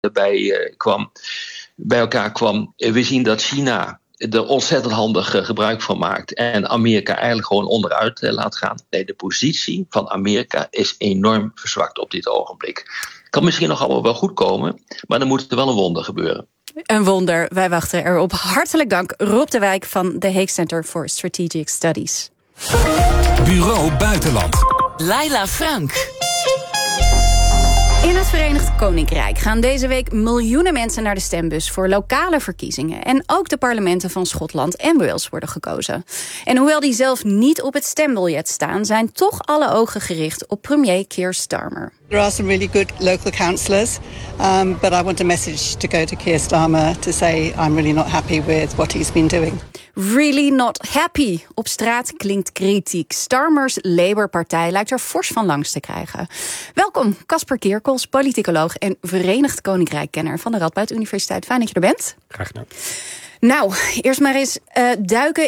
bij elkaar kwam. We zien dat China er ontzettend handig gebruik van maakt en Amerika eigenlijk gewoon onderuit laat gaan. Nee, de positie van Amerika is enorm verzwakt op dit ogenblik. Kan misschien nog allemaal wel goed komen, maar dan moet er wel een wonder gebeuren. Een wonder, wij wachten erop. Hartelijk dank, Rob de Wijk van de Hague Center for Strategic Studies. Bureau Buitenland. Laila Frank. In het Verenigd Koninkrijk gaan deze week miljoenen mensen naar de stembus voor lokale verkiezingen. En ook de parlementen van Schotland en Wales worden gekozen. En hoewel die zelf niet op het stembiljet staan, zijn toch alle ogen gericht op premier Keir Starmer. There are some really good local councillors, but I want a message to go to Keir Starmer to say I'm really not happy with what he's been doing. Really not happy. Op straat klinkt kritiek. Starmers Labour-partij lijkt er fors van langs te krijgen. Welkom, Casper Kerkels, politicoloog en Verenigd Koninkrijk-kenner van de Radboud Universiteit. Fijn dat je er bent. Graag gedaan. Nou, eerst maar eens duiken